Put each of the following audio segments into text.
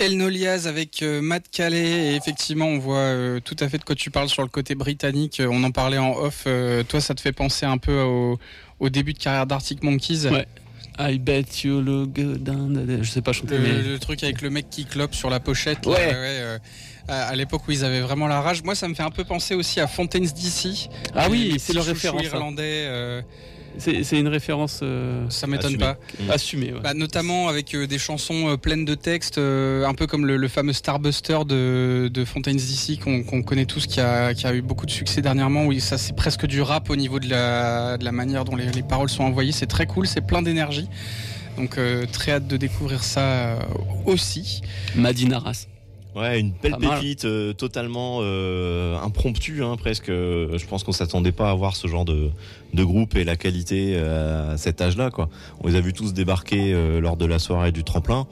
El Noliaz avec Matt Calais, et effectivement on voit tout à fait de quoi tu parles sur le côté britannique. On en parlait en off. Toi, ça te fait penser un peu au début de carrière d'Arctic Monkeys. Ouais. I bet you look good. Je sais pas chanter. Le truc avec le mec qui clope sur la pochette. Ouais. À l'époque où ils avaient vraiment la rage. Moi, ça me fait un peu penser aussi à Fontaines DC. Ah oui, les c'est leur petits référence. chouchous irlandais. C'est une référence. Ça m'étonne pas. Assumée. Ouais. Notamment avec des chansons pleines de textes, un peu comme le fameux Starbuster de Fontaines DC qu'on connaît tous, qui a eu beaucoup de succès dernièrement, où ça c'est presque du rap au niveau de la manière dont les paroles sont envoyées. C'est très cool, c'est plein d'énergie. Donc très hâte de découvrir ça aussi. Madine Arras. Ouais, une belle pépite totalement impromptue, presque. Je pense qu'on s'attendait pas à voir ce genre de groupe et la qualité à cet âge-là, quoi. On les a vus tous débarquer lors de la soirée du tremplin.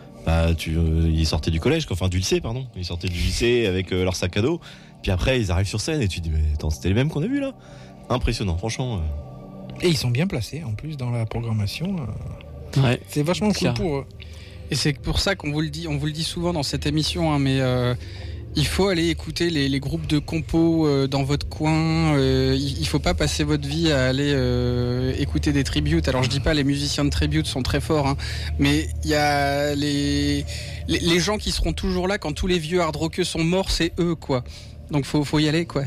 Ils sortaient du collège, enfin du lycée, pardon. Ils sortaient du lycée avec leur sac à dos. Puis après, ils arrivent sur scène et tu te dis, mais attends, c'était les mêmes qu'on a vus là. Impressionnant, franchement. Et ils sont bien placés en plus dans la programmation. Ouais. C'est vachement cool pour eux. Et c'est pour ça qu'on vous le dit, on vous le dit souvent dans cette émission, mais il faut aller écouter les groupes de compos dans votre coin. Il faut pas passer votre vie à aller écouter des tributes. Alors je dis pas les musiciens de tribute sont très forts, mais il y a les gens qui seront toujours là quand tous les vieux hard rockeux sont morts, c'est eux, quoi. Donc faut y aller, quoi.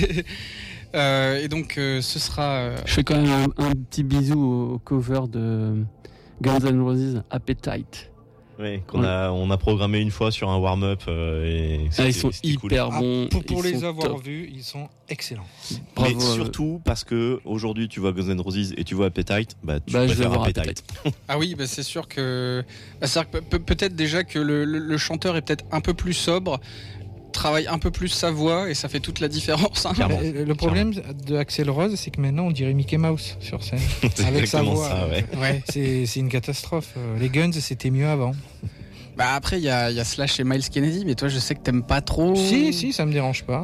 Et donc ce sera. Je fais quand même un petit bisou au cover de Guns N' Roses, Appetite. Oui, on a programmé une fois sur un warm-up et ils sont hyper bons. Pour les avoir vus, ils sont excellents. Bravo, mais surtout parce que aujourd'hui tu vois Guns N' Roses et tu vois Appetite, tu préfères Appetite. Ah oui, c'est sûr que peut-être déjà que le chanteur est peut-être un peu plus sobre, travaille un peu plus sa voix et ça fait toute la différence. Le problème de Axl Rose, c'est que maintenant on dirait Mickey Mouse sur scène avec sa voix. Ça, ouais. C'est une catastrophe. Les Guns, c'était mieux avant. Après il y a Slash et Miles Kennedy, mais toi je sais que t'aimes pas trop. Si, ça me dérange pas.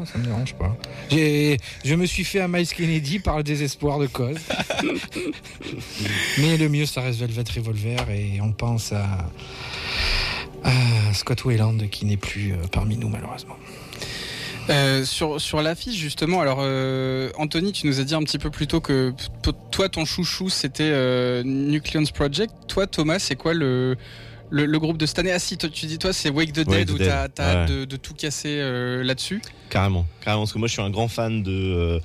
Je me suis fait à Miles Kennedy par le désespoir de cause. Mais le mieux ça reste Velvet Revolver, et on pense à Scott Weiland qui n'est plus parmi nous malheureusement. Sur l'affiche justement, alors Anthony, tu nous as dit un petit peu plus tôt que toi ton chouchou c'était Nucleons Project. Toi Thomas, c'est quoi le groupe de cette année? Ah si, tu dis toi c'est Wake the Dead, où t'as hâte de tout casser là-dessus. Carrément, parce que moi je suis un grand fan de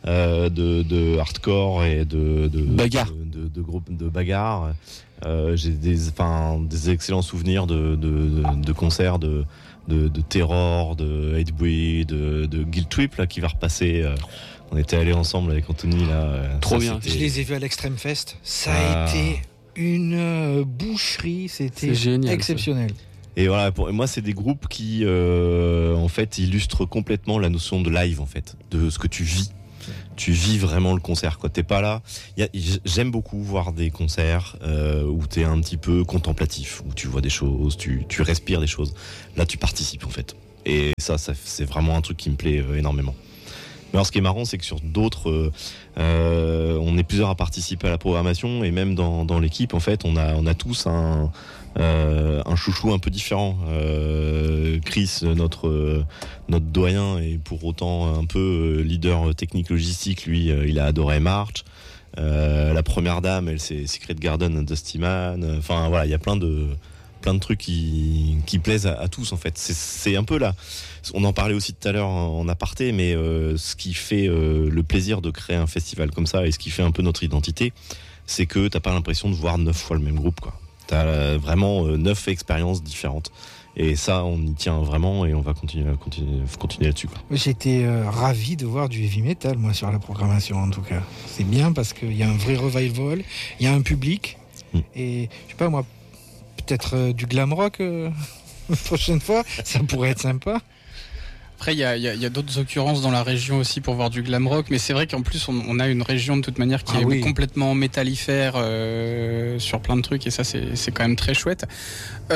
hardcore et de bagarre, de groupes de bagarre. J'ai des excellents souvenirs de concerts de Terror, de Hatebreed, de Guilt Trip là qui va repasser. On était allés ensemble avec Anthony là. Trop bien. Je les ai vus à l'Extreme Fest. Ça a été une boucherie, c'était génial, exceptionnel. Ça. Et voilà, pour moi, c'est des groupes qui, en fait, illustrent complètement la notion de live, en fait, de ce que tu vis. Tu vis vraiment le concert, quoi. T'es pas là. J'aime beaucoup voir des concerts où t'es un petit peu contemplatif, où tu vois des choses, tu respires des choses. Là, tu participes, en fait. Et ça c'est vraiment un truc qui me plaît énormément. Mais alors, ce qui est marrant, c'est que sur d'autres, on est plusieurs à participer à la programmation, et même dans l'équipe, en fait, on a tous un chouchou un peu différent. Chris, notre doyen, et pour autant un peu leader technique logistique, lui, il a adoré March. La première dame, elle, c'est Secret Garden and Dusty Man. Enfin voilà, il y a plein de trucs qui plaisent à tous, en fait. C'est un peu là. On en parlait aussi tout à l'heure en aparté, mais ce qui fait le plaisir de créer un festival comme ça, et ce qui fait un peu notre identité, c'est que t'as pas l'impression de voir 9 fois le même groupe, quoi. T'as vraiment 9 expériences différentes. Et ça, on y tient vraiment, et on va continuer là-dessus, quoi. J'étais ravi de voir du heavy metal, moi, sur la programmation, en tout cas. C'est bien parce qu'il y a un vrai revival, il y a un public, et je sais pas, moi, peut-être du glam rock la prochaine fois, ça pourrait être sympa. Après, il y a d'autres occurrences dans la région aussi pour voir du glam rock, mais c'est vrai qu'en plus, on a une région de toute manière qui est complètement métallifère sur plein de trucs, et ça, c'est quand même très chouette.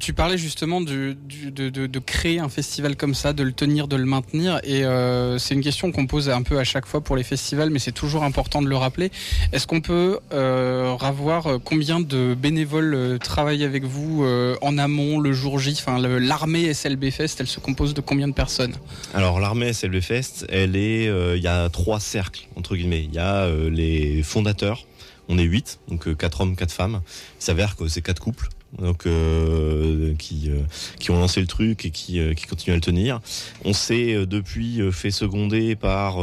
Tu parlais justement de créer un festival comme ça, de le tenir, de le maintenir, et c'est une question qu'on pose un peu à chaque fois pour les festivals, mais c'est toujours important de le rappeler. Est-ce qu'on peut avoir combien de bénévoles travaillent avec vous en amont, le jour J, enfin l'armée SLB Fest, elle se compose de combien de personnes? Alors l'armée SLB Fest, il y a 3 cercles entre guillemets. Il y a les fondateurs, on est 8, donc 4 hommes, 4 femmes. Il s'avère que c'est 4 couples. Donc qui ont lancé le truc et qui continuent à le tenir. On s'est depuis fait seconder par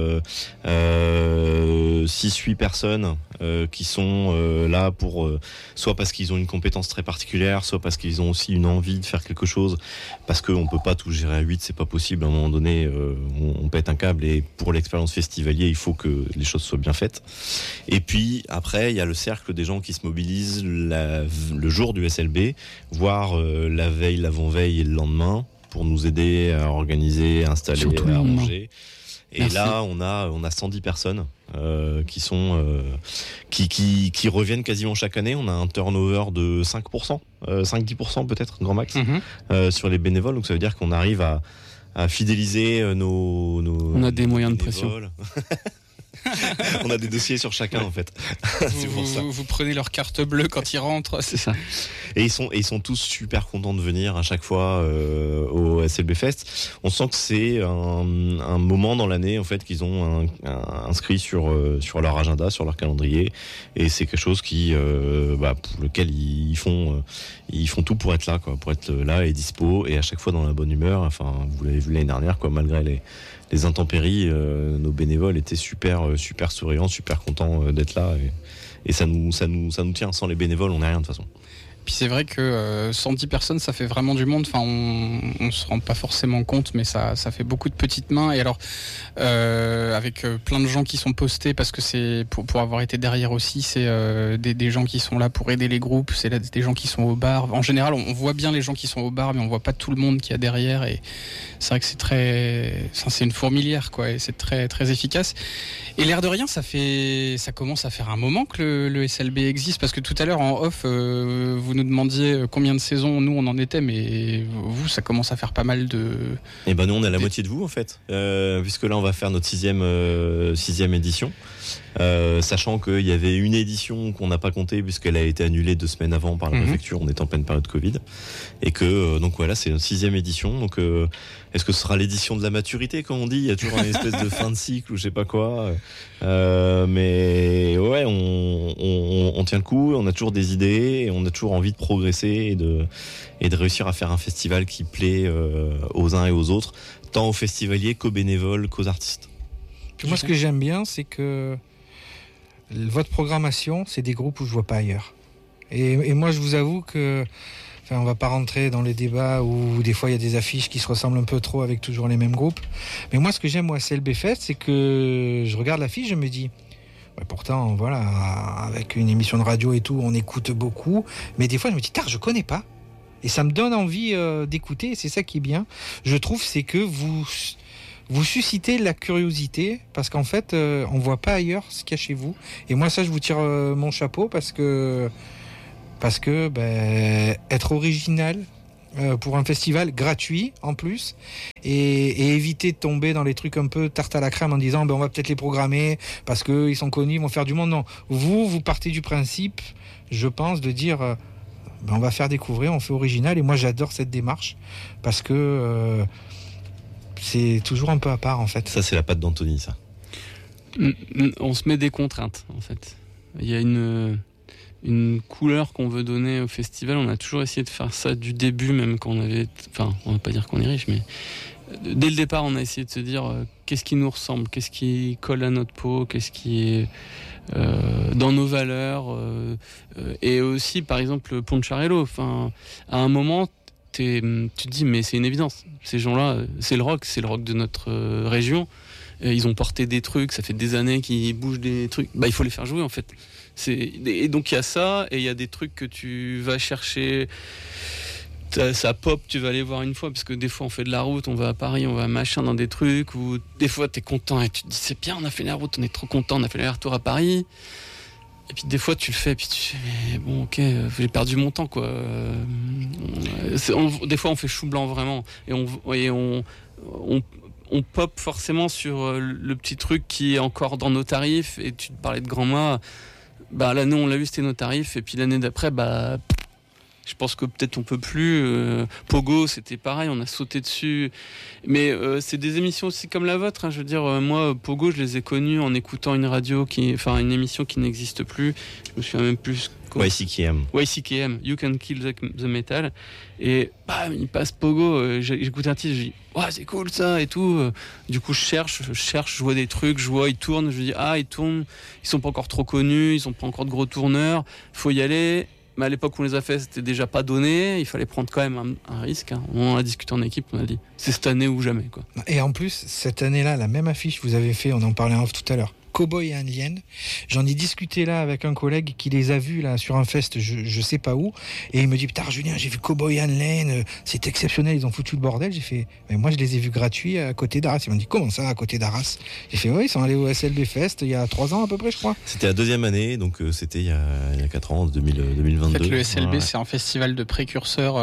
6-8 personnes qui sont là pour soit parce qu'ils ont une compétence très particulière, soit parce qu'ils ont aussi une envie de faire quelque chose, parce qu'on peut pas tout gérer à 8, c'est pas possible. À un moment donné, on pète un câble, et pour l'expérience festivalier, il faut que les choses soient bien faites. Et puis après, il y a le cercle des gens qui se mobilisent le jour du SLB, voire la veille, l'avant-veille et le lendemain, pour nous aider à organiser, à installer, Surtout à le lendemain. arranger. Et Merci. là, on a 110 personnes qui sont qui reviennent quasiment chaque année. On a un turnover de 5%, 5-10% peut-être, grand max, sur les bénévoles. Donc ça veut dire qu'on arrive à fidéliser nos On a des moyens de bénévoles. On a des dossiers sur chacun en fait. C'est pour ça. Vous prenez leur carte bleue quand ils rentrent. C'est ça. Et ils sont tous super contents de venir à chaque fois au SLB Fest. On sent que c'est un moment dans l'année en fait qu'ils ont inscrit sur leur agenda, sur leur calendrier, et c'est quelque chose pour lequel ils font tout pour être là, quoi, pour être là et dispo, et à chaque fois dans la bonne humeur. Enfin, vous l'avez vu l'année dernière, quoi, malgré les intempéries, nos bénévoles étaient super souriants, super contents d'être là, et ça nous tient. Sans les bénévoles, on n'est rien de toute façon. Puis c'est vrai que 110 personnes, ça fait vraiment du monde. Enfin, on se rend pas forcément compte, mais ça fait beaucoup de petites mains. Et alors, avec plein de gens qui sont postés, parce que c'est pour avoir été derrière aussi, c'est des gens qui sont là pour aider les groupes. C'est là des gens qui sont au bar. En général, on voit bien les gens qui sont au bar, mais on voit pas tout le monde qu'il y a derrière. Et c'est vrai que c'est une fourmilière, quoi. Et c'est très très efficace. Et l'air de rien, ça commence à faire un moment que le SLB existe, parce que tout à l'heure en off, vous nous demandiez combien de saisons nous on en était, mais vous, ça commence à faire pas mal de... Et ben nous, on est à la moitié de vous en fait, puisque là on va faire notre sixième édition, sachant qu'il y avait une édition qu'on n'a pas comptée puisqu'elle a été annulée 2 semaines avant par la préfecture. On est en pleine période Covid, et que donc voilà, c'est notre 6e édition. Donc est-ce que ce sera l'édition de la maturité, comme on dit? Il y a toujours une espèce de fin de cycle ou je sais pas quoi, mais ouais, on tient le coup, on a toujours des idées, et on a toujours envie de progresser et de réussir à faire un festival qui plaît aux uns et aux autres, tant aux festivaliers qu'aux bénévoles qu'aux artistes. Puis moi, ce que j'aime bien, c'est que votre programmation, c'est des groupes où je vois pas ailleurs. Et moi, je vous avoue que, enfin, on va pas rentrer dans les débats où des fois il y a des affiches qui se ressemblent un peu trop avec toujours les mêmes groupes. Mais moi, ce que j'aime au SLB Fest, c'est que je regarde l'affiche, je me dis, ouais, pourtant, voilà, avec une émission de radio et tout, on écoute beaucoup. Mais des fois, je me dis, je connais pas. Et ça me donne envie d'écouter. Et c'est ça qui est bien, je trouve, c'est que vous suscitez la curiosité, parce qu'en fait, on voit pas ailleurs ce qu'il y a chez vous. Et moi, ça, je vous tire mon chapeau, parce que être original pour un festival gratuit en plus, et éviter de tomber dans les trucs un peu tarte à la crème en disant on va peut-être les programmer parce qu'ils sont connus, ils vont faire du monde. Non, vous partez du principe, je pense, de dire on va faire découvrir, on fait original. Et moi, j'adore cette démarche, parce que c'est toujours un peu à part en fait. Ça, c'est la patte d'Anthony, ça. On se met des contraintes en fait. Il y a une couleur qu'on veut donner au festival. On a toujours essayé de faire ça du début, même quand on avait... Enfin, on va pas dire qu'on est riche, mais dès le départ, on a essayé de se dire qu'est-ce qui nous ressemble, qu'est-ce qui colle à notre peau, qu'est-ce qui est dans nos valeurs. Et aussi, par exemple, Poncharello. Enfin, à un moment, tu te dis, mais c'est une évidence. Ces gens-là, c'est le rock de notre région. Ils ont porté des trucs, ça fait des années qu'ils bougent des trucs. Il faut les faire jouer, en fait. Et donc il y a ça, et il y a des trucs que tu vas chercher, ça pop, tu vas aller voir une fois, parce que des fois on fait de la route, on va à Paris, on va machin dans des trucs, où des fois t'es content et tu te dis c'est bien, on a fait la route, on est trop content, on a fait l'aller-retour à Paris. Et puis des fois tu le fais, et puis tu fais mais bon ok, j'ai perdu mon temps quoi. des fois on fait chou blanc vraiment, et on pop forcément sur le petit truc qui est encore dans nos tarifs. Et tu te parlais de Grand Mât, l'année on l'a eu, c'était nos tarifs, et puis l'année d'après, je pense que peut-être on peut plus. Pogo, c'était pareil, on a sauté dessus. Mais c'est des émissions aussi comme la vôtre. Je veux dire, moi, Pogo, je les ai connus en écoutant une émission qui n'existe plus. Je me souviens même plus. YCKM, You Can Kill the Metal. Et il passe Pogo. J'écoute un titre, je dis, c'est cool ça et tout. Du coup, je cherche, je vois des trucs, ils tournent. Je dis, ils tournent. Ils sont pas encore trop connus, ils sont pas encore de gros tourneurs. Faut y aller. Mais à l'époque où on les a fait, c'était déjà pas donné. Il fallait prendre quand même un risque. On a discuté en équipe, on a dit c'est cette année ou jamais, quoi. Et en plus, cette année-là, la même affiche, vous avez fait, on en parlait en off tout à l'heure, Cowboy et Indienne. J'en ai discuté là avec un collègue qui les a vus là sur un fest, je sais pas où, et il me dit putain Julien, j'ai vu Cowboy et Indienne, c'est exceptionnel, ils ont foutu le bordel. J'ai fait mais moi je les ai vus gratuits à côté d'Arras. Ils m'ont dit comment ça à côté d'Arras? J'ai fait oui, ils sont allés au SLB Fest il y a 3 ans à peu près, je crois. C'était la 2e année, donc c'était il y a 4 ans, 2022. En fait, le SLB c'est un festival de précurseurs.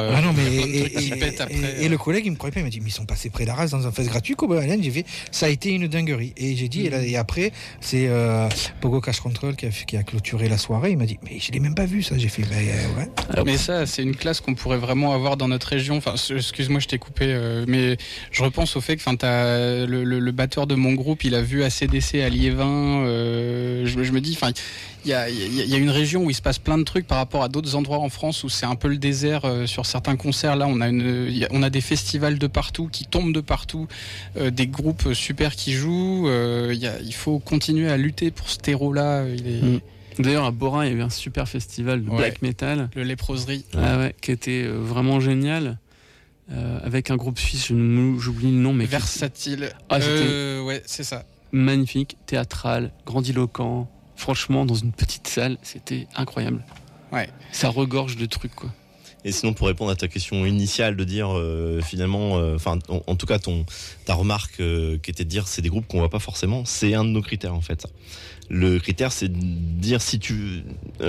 Et le collègue il me croyait pas, il m'a dit mais ils sont passés près d'Arras dans un fest gratuit Cowboy et Indienne. J'ai fait ça a été une dinguerie, et j'ai dit et après c'est Pogo Cash Control qui a clôturé la soirée. Il m'a dit mais je l'ai même pas vu ça. J'ai fait ouais. Mais ça c'est une classe qu'on pourrait vraiment avoir dans notre région. Enfin excuse-moi je t'ai coupé, mais je repense au fait que t'as le batteur de mon groupe, il a vu ACDC à Liévin. Je me dis il y a une région où il se passe plein de trucs par rapport à d'autres endroits en France où c'est un peu le désert sur certains concerts. Là, on a des festivals de partout qui tombent de partout, des groupes super qui jouent. Il faut continuer à lutter pour ce terreau-là. D'ailleurs, à Borin, il y avait un super festival de black metal, le Léproserie, qui était vraiment génial. Avec un groupe suisse, j'oublie le nom, mais Versatile. C'est ça. Magnifique, théâtral, grandiloquent. Franchement, dans une petite salle, c'était incroyable. Ouais. Ça regorge de trucs, quoi. Et sinon, pour répondre à ta question initiale, de dire finalement, en tout cas ta remarque qui était de dire c'est des groupes qu'on voit pas forcément, c'est un de nos critères en fait. Le critère, c'est de dire si tu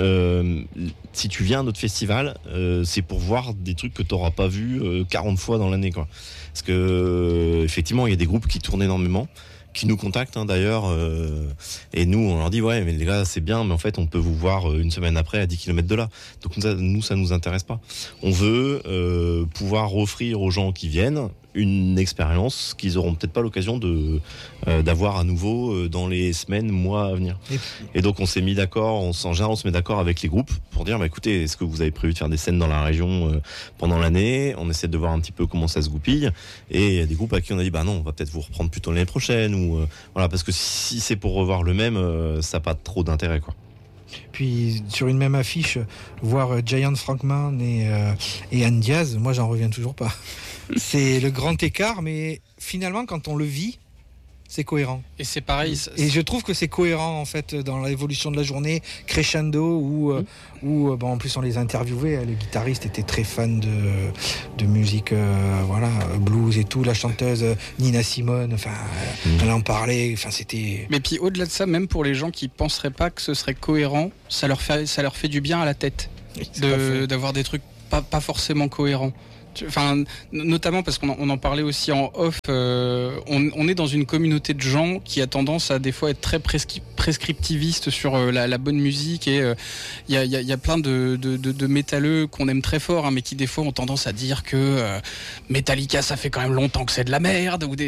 viens à notre festival, c'est pour voir des trucs que t'auras pas vu 40 fois dans l'année, quoi. Parce que effectivement, il y a des groupes qui tournent énormément, qui nous contactent d'ailleurs, et nous on leur dit ouais mais les gars c'est bien, mais en fait on peut vous voir une semaine après à 10 km de là, donc ça nous intéresse pas. On veut pouvoir offrir aux gens qui viennent une expérience qu'ils auront peut-être pas l'occasion d'avoir à nouveau dans les semaines, mois à venir. Et donc on s'est mis d'accord, on se met d'accord avec les groupes pour dire écoutez, est-ce que vous avez prévu de faire des scènes dans la région pendant l'année? On essaie de voir un petit peu comment ça se goupille, et il y a des groupes à qui on a dit non, on va peut-être vous reprendre plutôt l'année prochaine, ou voilà, parce que si c'est pour revoir le même, ça n'a pas trop d'intérêt, quoi. Puis sur une même affiche, voir Giant Frankman et Anne Diaz, moi j'en reviens toujours pas. C'est le grand écart, mais finalement quand on le vit, c'est cohérent. Et c'est pareil. Et je trouve que c'est cohérent en fait dans l'évolution de la journée, crescendo, où en plus on les a interviewés. Le guitariste était très fan de musique, blues et tout. La chanteuse Nina Simone, elle en parlait. C'était. Mais puis au-delà de ça, même pour les gens qui penseraient pas que ce serait cohérent, ça leur fait du bien à la tête d'avoir des trucs pas forcément cohérents. Notamment parce qu'on en parlait aussi en off, on est dans une communauté de gens qui a tendance à des fois être très prescriptiviste sur la bonne musique, et il y a plein de métalleux qu'on aime très fort, mais qui des fois ont tendance à dire que Metallica ça fait quand même longtemps que c'est de la merde, ou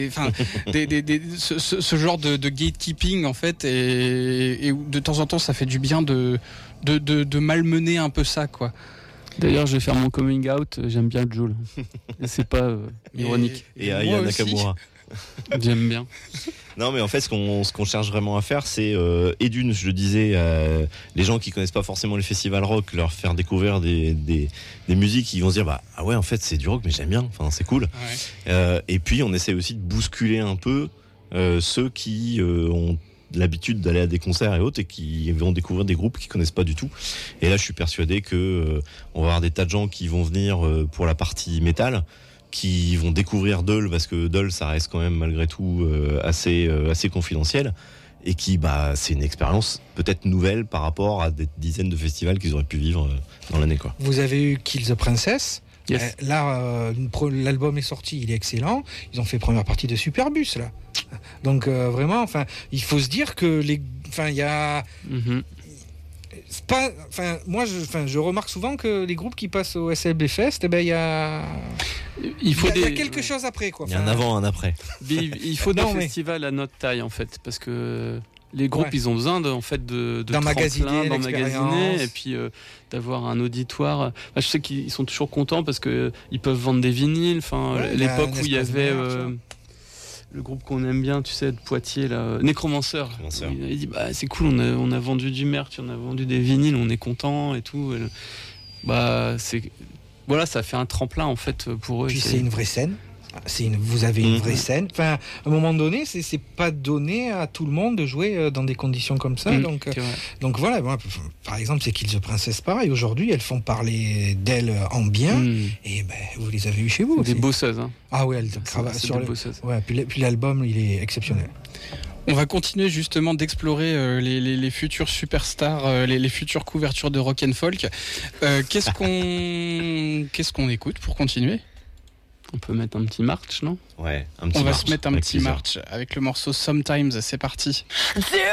ce genre de gatekeeping en fait, et de temps en temps ça fait du bien de malmener un peu ça, quoi. D'ailleurs, je vais faire mon coming out. J'aime bien Jul. C'est pas ironique. Et Aya Nakamura. J'aime bien. Non, mais en fait, ce qu'on cherche vraiment à faire, c'est et d'une, je le disais, les gens qui connaissent pas forcément les festivals rock, leur faire découvrir des musiques, ils vont se dire ah ouais, en fait, c'est du rock, mais j'aime bien. Enfin, c'est cool. Ouais. Et puis, on essaie aussi de bousculer un peu ceux qui ont l'habitude d'aller à des concerts et autres, et qui vont découvrir des groupes qu'ils connaissent pas du tout. Et là, je suis persuadé que on va avoir des tas de gens qui vont venir pour la partie métal, qui vont découvrir Dole, parce que Dole, ça reste quand même malgré tout assez confidentiel, et qui c'est une expérience peut-être nouvelle par rapport à des dizaines de festivals qu'ils auraient pu vivre dans l'année, quoi. Vous avez eu Kill the Princess Yes. Là, l'album est sorti, il est excellent. Ils ont fait première partie de Superbus là. Donc vraiment, enfin, il faut se dire que il y a. C'est pas, moi, je remarque souvent que les groupes qui passent au SLB Fest, il y a quelque chose après, quoi. Il y a un avant, un après. Il faut des festivals à notre taille, en fait, parce que les groupes, ils ont besoin d'emmagasiner et puis d'avoir un auditoire. Je sais qu'ils sont toujours contents parce que ils peuvent vendre des vinyles. L'époque où il y avait le groupe qu'on aime bien, tu sais, de Poitiers, là, Necromancer. Il dit c'est cool, on a vendu du merch, on a vendu des vinyles, on est content et tout. Ça fait un tremplin en fait pour eux. Puis c'est une vraie scène. Vous avez une vraie scène. Enfin, à un moment donné, c'est pas donné à tout le monde de jouer dans des conditions comme ça. Donc voilà. Moi, par exemple, c'est Kill the Princess, pareil. Aujourd'hui, elles font parler d'elles en bien. Et vous les avez eues chez vous. Des bosseuses. Hein. Ah ouais, elles travaillent sur le. Ouais, puis l'album, il est exceptionnel. On va continuer justement d'explorer les futurs superstars, les futures couvertures de rock and folk. Qu'est-ce qu'on écoute pour continuer ? On peut mettre un petit march, non ? Ouais, un petit march. On va march, se mettre un petit march avec le morceau Sometimes, c'est parti.